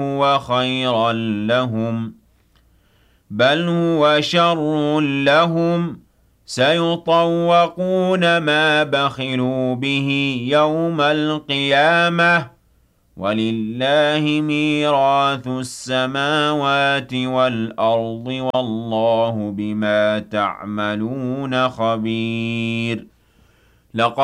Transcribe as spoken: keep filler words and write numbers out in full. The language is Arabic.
هُوَ خَيْرًا لَّهُمْ بَلْ هُوَ شَرٌّ لَّهُمْ ۖ سَيُطَوَّقُونَ مَا بَخِلُوا بِهِ يَوْمَ الْقِيَامَةِ ۗ وَلِلَّهِ مِيرَاثُ السَّمَاوَاتِ وَالْأَرْضِ ۗ وَاللَّهُ بِمَا تَعْمَلُونَ خَبِيرٌ